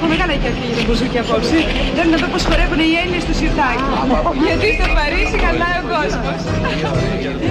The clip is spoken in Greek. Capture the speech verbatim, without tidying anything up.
Έχουμε καλά και αυτή για το μπουζούκι απόψε. Πρέπει να δω πως χορεύουν οι Έλληνες στο σιρτάκι. Γιατί στο Παρίσι χαλάει ο κόσμος.